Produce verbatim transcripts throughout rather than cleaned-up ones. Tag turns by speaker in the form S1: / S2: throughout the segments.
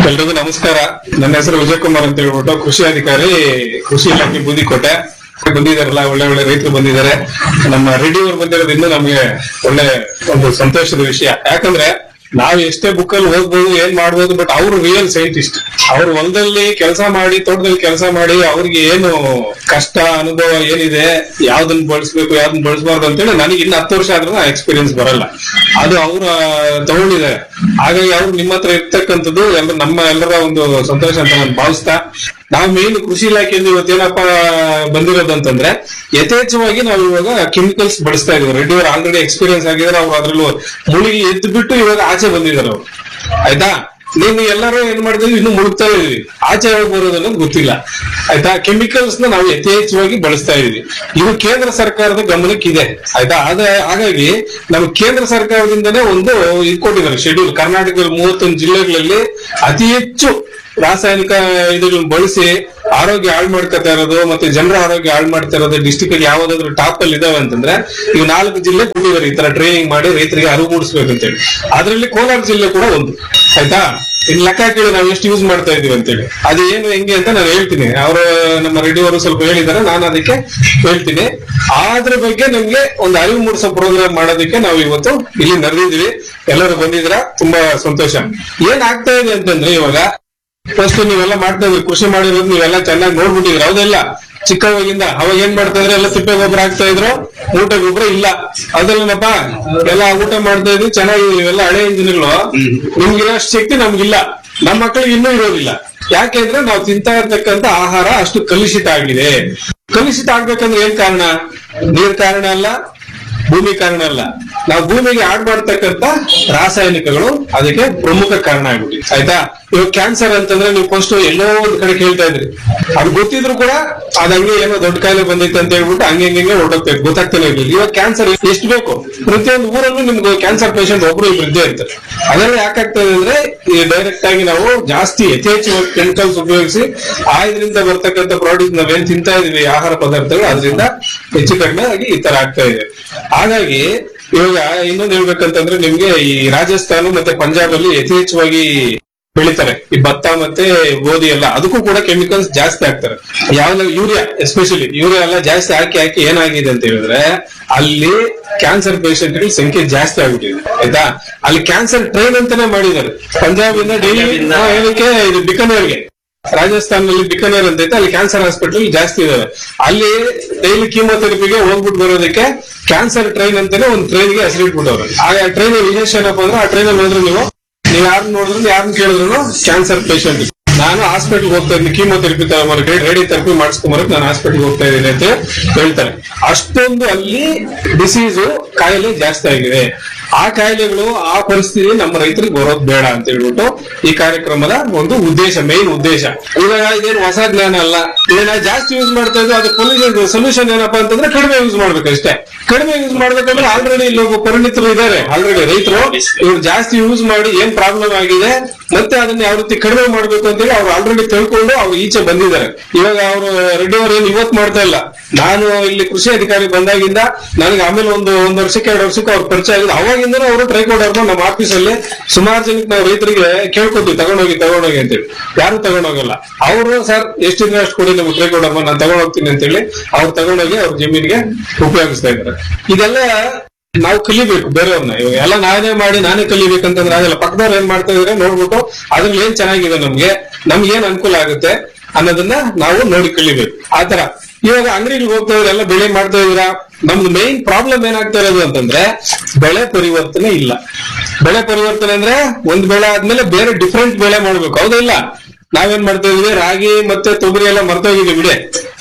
S1: ಎಲ್ರಿಗೂ ನಮಸ್ಕಾರ. ನನ್ನ ಹೆಸರು ವಿಜಯ್ ಕುಮಾರ್ ಅಂತ ಹೇಳ್ಬಿಟ್ಟು ಕೃಷಿ ಅಧಿಕಾರಿ, ಕೃಷಿ ಇಲಾಖೆ ಬೂದಿಕೋಟೆ. ಬಂದಿದಾರಲ್ಲ, ಒಳ್ಳೆ ಒಳ್ಳೆ ರೈತರು ಬಂದಿದ್ದಾರೆ. ನಮ್ಮ ರೆಡ್ಡಿ ಅವರು ಬಂದಿರೋದು ಇನ್ನೂ ನಮ್ಗೆ ಒಳ್ಳೆ ಒಂದು ಸಂತೋಷದ ವಿಷಯ. ಯಾಕಂದ್ರೆ ನಾವ್ ಎಷ್ಟೇ ಬುಕ್ ಅಲ್ಲಿ ಓದ್ಬೋದು, ಏನ್ ಮಾಡ್ಬೋದು, ಬಟ್ ಅವ್ರು ರಿಯಲ್ ಸೈಂಟಿಸ್ಟ್. ಅವ್ರು ಹೊಲದಲ್ಲಿ ಕೆಲಸ ಮಾಡಿ, ತೋಟದಲ್ಲಿ ಕೆಲಸ ಮಾಡಿ, ಅವ್ರಿಗೆ ಏನು ಕಷ್ಟ ಅನುಭವ ಏನಿದೆ, ಯಾವ್ದನ್ನ ಬಳಸ್ಬೇಕು ಯಾವ್ದನ್ನ ಬಳಸಬಾರ್ದು ಅಂತೇಳಿ ನನಗೆ ಇನ್ನು ಹತ್ತು ವರ್ಷ ಆದ್ರೂ ಎಕ್ಸ್ಪೀರಿಯನ್ಸ್ ಬರಲ್ಲ. ಅದು ಅವ್ರ ತಗೊಂಡಿದ್ದಾರೆ. ಹಾಗಾಗಿ ಅವ್ರು ನಿಮ್ಮ ಹತ್ರ ಇರ್ತಕ್ಕಂಥದ್ದು ಎಲ್ಲ ನಮ್ಮ ಎಲ್ಲರ ಒಂದು ಸಂತೋಷ ಅಂತ ನಾನು ಭಾವಿಸ್ತಾ, ನಾವು ಮೇನ್ ಕೃಷಿ ಇಲಾಖೆಯಿಂದ ಇವತ್ತೇನಪ್ಪ ಬಂದಿರೋದು ಅಂತಂದ್ರೆ, ಯಥೇಚ್ಛವಾಗಿ ನಾವು ಇವಾಗ ಕೆಮಿಕಲ್ಸ್ ಬಳಸ್ತಾ ಇದೀವಿ. ರೆಡ್ಡಿ ಅವರು ಆಲ್ರೆಡಿ ಎಕ್ಸ್ಪೀರಿಯನ್ಸ್ ಆಗಿದ್ದಾರೆ. ಅವ್ರು ಅದ್ರಲ್ಲೂ ಮುಳುಗಿ ಎದ್ದು ಬಿಟ್ಟು ಇವಾಗ ಆಚೆ ಬಂದಿದ್ದಾರೆ ಅವ್ರು. ಆಯ್ತಾ, ನೀವು ಎಲ್ಲರೂ ಏನ್ ಮಾಡಿದ್ವಿ, ಇನ್ನು ಮುಳುಗ್ತಾ ಇದೀವಿ. ಆಚೆ ಹೋಗಿ ಬರೋದು ಅನ್ನೋದು ಗೊತ್ತಿಲ್ಲ. ಆಯ್ತಾ, ಕೆಮಿಕಲ್ಸ್ ನ ನಾವು ಯಥೇಚ್ಛವಾಗಿ ಬಳಸ್ತಾ ಇದೀವಿ. ಇದು ಕೇಂದ್ರ ಸರ್ಕಾರದ ಗಮನಕ್ಕಿದೆ. ಆಯ್ತಾ, ಅದ ಹಾಗಾಗಿ ನಮ್ಮ ಕೇಂದ್ರ ಸರ್ಕಾರದಿಂದನೇ ಒಂದು ಇದು ಕೊಟ್ಟಿದ್ದಾರೆ ಶೆಡ್ಯೂಲ್. ಕರ್ನಾಟಕದ ಮೂವತ್ತೊಂದು ಜಿಲ್ಲೆಗಳಲ್ಲಿ ಅತಿ ಹೆಚ್ಚು ರಾಸಾಯನಿಕ ಇದುಗಳನ್ನ ಬಳಸಿ ಆರೋಗ್ಯ ಹಾಳು ಮಾಡ್ಕೊತಾ ಇರೋದು, ಮತ್ತೆ ಜನರ ಆರೋಗ್ಯ ಹಾಳು ಮಾಡ್ತಾ ಇರೋದು ಡಿಸ್ಟಿಕ್ ಅಲ್ಲಿ ಯಾವ್ದಾದ್ರು ಟಾಪ್ ಅಲ್ಲಿ ಇದಾವೆ ಅಂತಂದ್ರೆ ಇವು ನಾಲ್ಕು ಜಿಲ್ಲೆ ಕೊಟ್ಟಿದ್ದಾರೆ ಈ ತರ ಟ್ರೈನಿಂಗ್ ಮಾಡಿ ರೈತರಿಗೆ ಅರಿವು ಮೂಡಿಸ್ಬೇಕಂತೇಳಿ. ಅದ್ರಲ್ಲಿ ಕೋಲಾರ ಜಿಲ್ಲೆ ಕೂಡ ಒಂದು. ಆಯ್ತಾ, ಇನ್ ಲೆಕ್ಕ ಕೇಳಿ ನಾವು ಎಷ್ಟು ಯೂಸ್ ಮಾಡ್ತಾ ಇದೀವಿ ಅಂತೇಳಿ. ಅದು ಏನು ಹೆಂಗೆ ಅಂತ ನಾನು ಹೇಳ್ತೀನಿ. ಅವರು ನಮ್ಮ ರೆಡ್ಡಿ ಅವರು ಸ್ವಲ್ಪ ಹೇಳಿದ್ದಾರೆ, ನಾನು ಅದಕ್ಕೆ ಹೇಳ್ತೀನಿ. ಅದ್ರ ಬಗ್ಗೆ ನಮ್ಗೆ ಒಂದು ಅರಿವು ಮೂಡಿಸೋ ಪ್ರೋಗ್ರಾಮ್ ಮಾಡೋದಕ್ಕೆ ನಾವು ಇವತ್ತು ಇಲ್ಲಿ ನಡೆದಿದ್ವಿ. ಎಲ್ಲರೂ ಬಂದಿದ್ರ, ತುಂಬಾ ಸಂತೋಷ. ಏನ್ ಆಗ್ತಾ ಇದೆ ಅಂತಂದ್ರೆ, ಇವಾಗ ಫಸ್ಟ್ ನೀವೆಲ್ಲ ಮಾಡ್ತಾ ಇದ್ರಿ, ಕೃಷಿ ಮಾಡಿರೋದು ನೀವೆಲ್ಲ ಚೆನ್ನಾಗಿ ನೋಡ್ಬಿಟ್ಟಿದ್ರಿ. ಹೌದಲ್ಲ? ಚಿಕ್ಕವಾಗಿಂದ ಅವಾಗ ಏನ್ ಮಾಡ್ತಾ ಇದ್ರೆ ಎಲ್ಲ ತಿಪ್ಪೆ ಗೊಬ್ಬರ ಹಾಕ್ತಾ ಇದ್ರು, ಊಟ ಗೊಬ್ಬರ ಇಲ್ಲ. ಅದಲ್ಲೇನಪ್ಪ, ಎಲ್ಲ ಊಟ ಮಾಡ್ತಾ ಇದ್ವಿ ಚೆನ್ನಾಗಿ. ಇವೆಲ್ಲ ಹಳೆ ಇಂಜಿನ್ಗಳು, ನಿಮ್ಗಿರೋ ಶಕ್ತಿ ನಮ್ಗಿಲ್ಲ, ನಮ್ಮ ಮಕ್ಕಳಿಗೆ ಇನ್ನೂ ಇರೋದಿಲ್ಲ. ಯಾಕೆಂದ್ರೆ ನಾವು ತಿಂತಾ ಇರ್ತಕ್ಕಂಥ ಆಹಾರ ಅಷ್ಟು ಕಲುಷಿತ ಆಗಿದೆ. ಕಲುಷಿತ ಆಗ್ಬೇಕಂದ್ರೆ ಏನ್ ಕಾರಣ? ನೀರ್ ಕಾರಣ ಅಲ್ಲ, ಭೂಮಿ ಕಾರಣ ಅಲ್ಲ, ನಾವು ಭೂಮಿಗೆ ಆಡ್ ಮಾಡ್ತಕ್ಕಂಥ ರಾಸಾಯನಿಕಗಳು ಅದಕ್ಕೆ ಪ್ರಮುಖ ಕಾರಣ ಆಗ್ಬಿಟ್ಟಿದೆ. ಆಯ್ತಾ, ಇವಾಗ ಕ್ಯಾನ್ಸರ್ ಅಂತಂದ್ರೆ ನೀವು ಫಸ್ಟ್ ಎಲ್ಲೋ ಒಂದ್ ಕಡೆ ಕೇಳ್ತಾ ಇದ್ರಿ, ಅದು ಗೊತ್ತಿದ್ರು ಕೂಡ ಅದ್ ಹಂಗೆ ಏನೋ ದೊಡ್ಡ ಕಾಯಿಲೆ ಬಂದೈತೆ ಅಂತ ಹೇಳ್ಬಿಟ್ಟು ಹಂಗೆ ಹಂಗೆ ಹೊರಟೋಗ್ತಾ ಇತ್ತು, ಗೊತ್ತಾಗ್ತಾನೆ ಇರ್ಲಿಲ್ಲ. ಇವಾಗ ಕ್ಯಾನ್ಸರ್ ಎಷ್ಟು ಬೇಕು, ಪ್ರತಿಯೊಂದು ಊರಲ್ಲೂ ನಿಮ್ಗೆ ಕ್ಯಾನ್ಸರ್ ಪೇಷಂಟ್ ಒಬ್ರು ಇಬ್ರು ಇದ್ದೇ ಇರ್ತಾರೆ. ಅದೆಲ್ಲ ಯಾಕಾಗ್ತದೆ ಅಂದ್ರೆ, ಈ ಡೈರೆಕ್ಟ್ ಆಗಿ ನಾವು ಜಾಸ್ತಿ ಯಥೇಚ್ಛವಾಗಿ ಕೆಮಿಕಲ್ಸ್ ಉಪಯೋಗಿಸಿ ಆ ಇದರಿಂದ ಬರ್ತಕ್ಕಂಥ ಪ್ರಾಡಕ್ಟ್ ನಾವೇನ್ ತಿಂತಾ ಇದೀವಿ, ಆಹಾರ ಪದಾರ್ಥಗಳು, ಅದರಿಂದ ಹೆಚ್ಚು ಕಡಿಮೆ ಆಗಿ ಈ ತರ ಆಗ್ತಾ ಇದೆ. ಹಾಗಾಗಿ ಇವಾಗ ಇನ್ನೊಂದು ಹೇಳ್ಬೇಕಂತಂದ್ರೆ, ನಿಮ್ಗೆ ಈ ರಾಜಸ್ಥಾನ ಮತ್ತೆ ಪಂಜಾಬ್ ಅಲ್ಲಿ ಯಥೇಚ್ಛವಾಗಿ ಬೆಳಿತಾರೆ ಈ ಭತ್ತ ಮತ್ತೆ ಗೋಧಿ ಎಲ್ಲ. ಅದಕ್ಕೂ ಕೂಡ ಕೆಮಿಕಲ್ಸ್ ಜಾಸ್ತಿ ಹಾಕ್ತಾರೆ. ಯಾವ ಯೂರಿಯಾ, ಎಸ್ಪೆಷಲಿ ಯೂರಿಯಾ ಎಲ್ಲ ಜಾಸ್ತಿ ಹಾಕಿ ಹಾಕಿ ಏನಾಗಿದೆ ಅಂತ ಹೇಳಿದ್ರೆ, ಅಲ್ಲಿ ಕ್ಯಾನ್ಸರ್ ಪೇಷಂಟ್ ಗಳ ಸಂಖ್ಯೆ ಜಾಸ್ತಿ ಆಗ್ಬಿಟ್ಟಿದೆ. ಆಯ್ತಾ, ಅಲ್ಲಿ ಕ್ಯಾನ್ಸರ್ ಟ್ರೈನ್ ಅಂತಾನೆ ಮಾಡಿದ್ದಾರೆ. ಪಂಜಾಬ್ ಇಂದ ಡೈಲಿ ಏನಕ್ಕೆ ಇದು ಬಿಕನೇರ್ಗೆ, ರಾಜಸ್ಥಾನಲ್ಲಿ ಬಿಕನೇರ್ ಅಂತ ಐತೆ, ಅಲ್ಲಿ ಕ್ಯಾನ್ಸರ್ ಹಾಸ್ಪಿಟಲ್ ಜಾಸ್ತಿ ಇದಾವೆ. ಅಲ್ಲಿ ಡೈಲಿ ಕೀಮೋಥೆರಪಿಗೆ ಹೋಗ್ಬಿಟ್ಟು ಬರೋದಕ್ಕೆ ಕ್ಯಾನ್ಸರ್ ಟ್ರೈನ್ ಅಂತಾನೆ ಒಂದು ಟ್ರೈನ್ಗೆ ಹೆಸರಿಟ್ಬಿಟ್ಟವ್ರು. ಆ ಟ್ರೈನ್ ವಿಶೇಷ ಏನಪ್ಪಾ ಅಂದ್ರೆ, ಆ ಟ್ರೈನ್ ಅಲ್ಲಿ ಹೋದ್ರೆ ನೀವು ನೀವ್ ಯಾರನ್ನ ನೋಡಿದ್ರು ಯಾರನ್ನ ಕೇಳಿದ್ರು ಕ್ಯಾನ್ಸರ್ ಪೇಷಂಟ್. ನಾನು ಹಾಸ್ಪಿಟಲ್ ಹೋಗ್ತಾ ಇದ್ದೀನಿ, ಕೀಮೋಥೆರಪಿ ತಗೊಂಬರಕ್ಕೆ, ರೇಡಿಯೋಥೆರಪಿ ಮಾಡಿಸ್ಕೊಂಬರಕ್ಕೆ ನಾನು ಹಾಸ್ಪಿಟಲ್ ಹೋಗ್ತಾ ಇದ್ದೀನಿ ಅಂತ ಹೇಳ್ತಾರೆ. ಅಷ್ಟೊಂದು ಅಲ್ಲಿ ಡಿಸೀಸು, ಕಾಯಿಲೆ ಜಾಸ್ತಿ ಆಗಿದೆ. ಆ ಕಾಯಿಲೆಗಳು, ಆ ಪರಿಸ್ಥಿತಿ ನಮ್ಮ ರೈತರಿಗೆ ಬರೋದು ಬೇಡ ಅಂತ ಹೇಳ್ಬಿಟ್ಟು ಈ ಕಾರ್ಯಕ್ರಮದ ಒಂದು ಉದ್ದೇಶ, ಮೇನ್ ಉದ್ದೇಶ. ಇವಾಗ ಇದೇನು ಹೊಸ ಜ್ಞಾನ ಅಲ್ಲ, ಇದನ್ನ ಜಾಸ್ತಿ ಯೂಸ್ ಮಾಡ್ತಾ ಇದ್ವಿ. ಅದಕ್ಕೆ ಸೊಲ್ಯೂಷನ್ ಏನಪ್ಪಾ ಅಂತಂದ್ರೆ ಕಡಿಮೆ ಯೂಸ್ ಮಾಡ್ಬೇಕಷ್ಟೇ. ಕಡಿಮೆ ಯೂಸ್ ಮಾಡ್ಬೇಕಂದ್ರೆ ಆಲ್ರೆಡಿ ಇಲ್ಲಿ ಪರಿಣಿತರು ಇದ್ದಾರೆ, ಆಲ್ರೆಡಿ ರೈತರು. ಇವ್ರು ಜಾಸ್ತಿ ಯೂಸ್ ಮಾಡಿ ಏನ್ ಪ್ರಾಬ್ಲಮ್ ಆಗಿದೆ, ಮತ್ತೆ ಅದನ್ನ ಯಾವ ರೀತಿ ಕಡಿಮೆ ಮಾಡ್ಬೇಕು ಅಂತೇಳಿ ಅವ್ರು ಆಲ್ರೆಡಿ ತಿಳ್ಕೊಂಡು ಅವ್ರು ಈಚೆ ಬಂದಿದ್ದಾರೆ. ಇವಾಗ ಅವರು ರೆಡ್ಡಿ ಅವರು ಏನ್ ಇವತ್ತು ಮಾಡ್ತಾ ಇಲ್ಲ. ನಾನು ಇಲ್ಲಿ ಕೃಷಿ ಅಧಿಕಾರಿ ಬಂದಾಗಿಂದ ನನಗೆ ಆಮೇಲೆ ಒಂದು ಒಂದ್ ವರ್ಷಕ್ಕೆ ಎರಡು ವರ್ಷಕ್ಕೆ ಅವ್ರ ಪರಿಚಯ ಆಗಿದೆ. ಅವಾಗಿಂದನೂ ಅವರು ಟ್ರೈಕೋಡರ್ಮ ನಮ್ಮ ಆಫೀಸಲ್ಲಿ ಸುಮಾರು ಜನಕ್ಕೆ ನಾವು ರೈತರಿಗೆ ಕೇಳ್ಕೊತೀವಿ, ತಗೊಂಡೋಗಿ ತಗೊಂಡೋಗಿ ಅಂತೇಳಿ. ಯಾರು ತಗೊಂಡೋಗಲ್ಲ. ಅವರು ಸರ್ ಎಷ್ಟಿದ್ರೆ ಅಷ್ಟು ಕೊಡಿ ನಮ್ಗೆ ಟ್ರೈಕೋಡರ್ಮ, ನಾನು ತಗೊಂಡೋಗ್ತೀನಿ ಅಂತೇಳಿ ಅವ್ರು ತಗೊಂಡೋಗಿ ಅವ್ರ ಜಮೀನಿಗೆ ಉಪಯೋಗಿಸ್ತಾ ಇದ್ದಾರೆ. ಇದೆಲ್ಲ ನಾವು ಕಲಿಬೇಕು ಬೇರೆಯವ್ರನ್ನ. ಇವಾಗ ಎಲ್ಲ ನಾನೇ ಮಾಡಿ ನಾನೇ ಕಲಿಬೇಕಂತಂದ್ರೆ ಆಗಲ್ಲ. ಪಕ್ಕದವ್ರು ಏನ್ ಮಾಡ್ತಾ ಇದ್ರೆ ನೋಡ್ಬಿಟ್ಟು ಅದ್ರಲ್ಲಿ ಏನ್ ಚೆನ್ನಾಗಿದೆ, ನಮ್ಗೆ ನಮ್ಗೆ ಏನ್ ಅನುಕೂಲ ಆಗುತ್ತೆ ಅನ್ನೋದನ್ನ ನಾವು ನೋಡಿ ಕಲಿಬೇಕು. ಆತರ ಇವಾಗ ಅಂಗಡಿಗೆ ಹೋಗ್ತಾ ಇದ್ರೆ ಎಲ್ಲ ಬೆಳೆ ಮಾಡ್ತಾ ಇದೀರಾ. ನಮ್ದು ಮೇನ್ ಪ್ರಾಬ್ಲಮ್ ಏನಾಗ್ತಾ ಇರೋದು ಅಂತಂದ್ರೆ, ಬೆಳೆ ಪರಿವರ್ತನೆ ಇಲ್ಲ. ಬೆಳೆ ಪರಿವರ್ತನೆ ಅಂದ್ರೆ ಒಂದ್ ಬೆಳೆ ಆದ್ಮೇಲೆ ಬೇರೆ ಡಿಫ್ರೆಂಟ್ ಬೆಳೆ ಮಾಡ್ಬೇಕು. ಹೌದಿಲ್ಲ? ನಾವೇನ್ ಮಾಡ್ತಾ ಇದೀವಿ, ರಾಗಿ ಮತ್ತೆ ತೊಗರಿ ಎಲ್ಲ ಮರ್ತೋಗಿದ್ವಿ ಬಿಡೆ.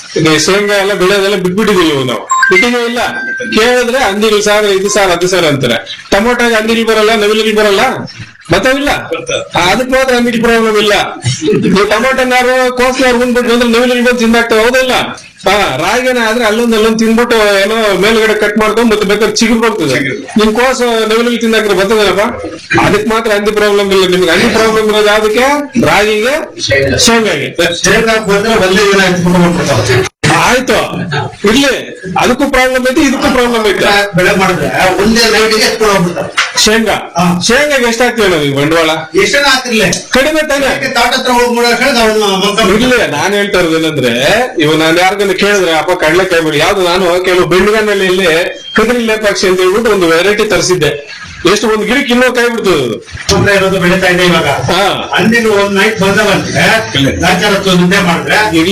S1: ಶೇಂಗಾ ಎಲ್ಲ ಬೆಳೆಯೋದೆಲ್ಲ ಬಿಟ್ಬಿಟ್ಟಿದೀವಿ ನಾವು. ಬಿಟ್ಟಿದೀವಿ ಇಲ್ಲ, ಕೇಳಿದ್ರೆ ಹಂದಿಗಳು ಸಾರ್, ಇದು ಸಾರ್, ಅದು ಸಾರ್ ಅಂತಾರೆ. ಟೊಮೊಟೊ ಹಂದಿಗಳು ಬರಲ್ಲ, ನವಿಲಿಗಳು ಬರಲ್ಲ, ಬರ್ತಾವಿಲ್ಲ. ಅದಕ್ಕೆ ಮಾತ್ರ ಹಂದಿಗೆ ಪ್ರಾಬ್ಲಮ್ ಇಲ್ಲ. ನೀವು ಟೊಮೊಟೊನಾರು ಕೋಸ್ನಾರು ಬಂದ್ಬಿಟ್ಟು ಅಂದ್ರೆ ನವಿಲಿಗಳು ಬಂದು ತಿಂದಾಗ್ತವೆ. ಹೌದಲ್ಲ? ಹಾ, ರಾಗಿನ ಆದ್ರೆ ಅಲ್ಲೊಂದ್ ಅಲ್ಲೊಂದ್ ತಿಂದ್ಬಿಟ್ಟು ಏನೋ ಮೇಲ್ಗಡೆ ಕಟ್ ಮಾಡ್ಕೊಂಡು ಮತ್ತೆ ಬೇಕಾದ್ರೆ ಚಿಗುರು ಬರ್ತದೆ. ನಿಮ್ ಕೋಸ ನವಿಲಿಗೆ ತಿಂದಾಕ್ರೆ ಬರ್ತದಲ್ಲಪ್ಪ. ಅದಕ್ಕೆ ಮಾತ್ರ ಹಂದಿ ಪ್ರಾಬ್ಲಮ್ ಇಲ್ಲ. ನಿಮ್ಗೆ ಹಂದಿ ಪ್ರಾಬ್ಲಮ್ ಇರೋದು ಯಾವ್ದಕ್ಕೆ? ರಾಗಿಗೆ, ಶೇಂಗಾಗೆ. ಆಯ್ತು ಇರ್ಲಿ, ಅದಕ್ಕೂ ಪ್ರಾಬ್ಲಮ್ ಐತಿ ಇದಕ್ಕೂ ಪ್ರಾಬ್ಲಮ್ ಐತೆ.
S2: ಬೆಳೆ ಮಾಡಿದ್ರೆ ಒಂದೇ ನೈಟ್ಗೆ ಎತ್ಕೊಂಡು ಹೋಗ್ಬಿಡ್ತಾರೆ.
S1: ಶೇಂಗಾ ಶೇಂಗಾಗೆ ಎಷ್ಟಾಗ್ತೀವಿ ನಾವು ಈಗ ಬಂಡವಾಳ?
S2: ಎಷ್ಟನ ಹಾಕಿರ್ಲಿ
S1: ಕಡಿಮೆ ತಾನೆ.
S2: ತಾಟ ಹತ್ರ ಹೋಗ್ಬಿಡ.
S1: ಇಲ್ಲ, ನಾನ್ ಹೇಳ್ತಾ ಇರೋದು ಏನಂದ್ರೆ, ಇವ ನಾನು ಯಾರಿಗನ್ನ ಕೇಳಿದ್ರೆ ಅಪ್ಪ ಕಡ್ಲೆಕಾಯಿ ಬೆಳೆ ಯಾವ್ದು, ನಾನು ಕೆಲವು ಬೆಂಡಗನಲ್ಲಿ ಇಲ್ಲಿ ಕದ್ರಿಲೆ ಪಕ್ಷಿ ಅಂತ ಹೇಳ್ಬಿಟ್ಟು ಒಂದು ವೆರೈಟಿ ತರಿಸಿದ್ದೆ. ಎಷ್ಟು ಒಂದು ಗಿಡಕ್ಕೆ ಇನ್ನೂ ಕೈ ಬಿಡ್ತದೆ ಅದು.
S2: ತೊಂದ್ರೆ ಇರೋದು ಬೆಳೀತಾ ಇದೆ ಇವಾಗ. ಅಂದಿನ ಒಂದ್ ನೈಟ್ ಬಂದವಂದ್ರೆ ಗಾಚಾರ ನಿದ್ದೆ ಮಾಡಿದ್ರೆ
S1: ಇರ್ಲಿ,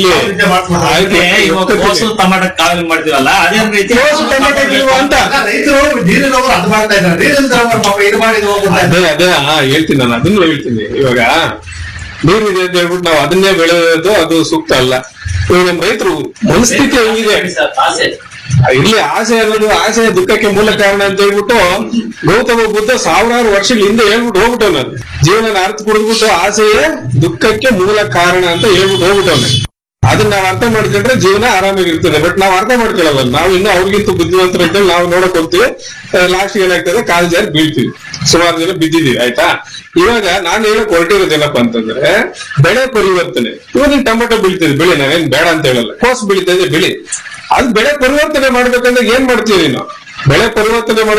S3: ಟಮಾಟೋ ಕಾಳು ಮಾಡ್ತೀವಲ್ಲ ಅದೇ ರೀತಿ
S1: ಟೊಮೆಟೊ ಅಂತ
S2: ರೈತರು ನೀರಿನವರು ಅದು ಮಾಡ್ತಾ ಇದ್ದಾರೆ. ನೀರಿನ ಪಾಪ ಇದು ಮಾಡಿದ್ ಹೋಗ್ಬಿಡ್ತಾ
S1: ಅದೇ ಅದೇ ಹಾ ಹೇಳ್ತೀನಿ, ನಾನು ಅದನ್ನ ಹೇಳ್ತೀನಿ. ಇವಾಗ ನೀರಿದೆ ಅಂತ ಹೇಳ್ಬಿಟ್ಟು ನಾವು ಅದನ್ನೇ ಬೆಳೆಯೋದು ಅದು ಸೂಕ್ತ ಅಲ್ಲ. ಇವಾಗ ನಮ್ಮ ರೈತರು ಮನಸ್ಥಿತಿ ಹೆಂಗಿದೆ, ಇಲ್ಲಿ ಆಸೆ ಅನ್ನೋದು ಆಸೆ ದುಃಖಕ್ಕೆ ಮೂಲ ಕಾರಣ ಅಂತ ಹೇಳ್ಬಿಟ್ಟು ಗೌತಮ ಬುದ್ಧ ಸಾವಿರಾರು ವರ್ಷಗಳ ಹಿಂದೆ ಹೇಳ್ಬಿಟ್ಟು ಹೋಗ್ಬಿಟ್ಟವನ. ಜೀವನ ಅರ್ಥ ಕುಡಿದ್ಬಿಟ್ಟು ಆಸೆಯೇ ದುಃಖಕ್ಕೆ ಮೂಲ ಕಾರಣ ಅಂತ ಹೇಳ್ಬಿಟ್ಟು ಹೋಗ್ಬಿಟ್ಟವನ. ಅದನ್ನ ನಾವ್ ಅರ್ಥ ಮಾಡ್ಕೊಂಡ್ರೆ ಜೀವನ ಆರಾಮಾಗಿರ್ತದೆ. ಬಟ್ ನಾವ್ ಅರ್ಥ ಮಾಡ್ಕೊಳ್ಳಲ್ಲ. ನಾವು ಇನ್ನು ಅವ್ರಿಗಿಂತ ಬುದ್ಧಿವಂತರಂತ ನಾವು ನೋಡಕ್ ಹೋಗ್ತೀವಿ. ಲಾಸ್ಟ್ ಏನಾಗ್ತದೆ, ಕಾಲ್ ಜಾರಿ ಬೀಳ್ತೀವಿ. ಸುಮಾರು ಜನ ಬಿದ್ದಿದೀವಿ. ಆಯ್ತಾ, ಇವಾಗ ನಾನ್ ಹೇಳಕ್ ಹೊರಟಿರೋದೇನಪ್ಪ ಅಂತಂದ್ರೆ ಬೆಳೆ ಪರಿವರ್ತನೆ. ಇವಾಗ ನೀನ್ ಟೊಮೆಟೊ ಬೀಳ್ತಿದೆ ಬೆಳೆ, ನಾವೇನ್ ಬೇಡ ಅಂತ ಹೇಳಲ್ಲ. ಕೋಸು ಬೀಳ್ತಾ ಇದೆ ಬೆಳೆ, ಅದು ಬೆಳೆ ಪರಿವರ್ತನೆ ಮಾಡ್ಬೇಕಂದ್ರೆ ಏನ್ ಮಾಡ್ತೀವಿ? ನಾವು ಬೆಳೆ ಪರಿವರ್ತನೆ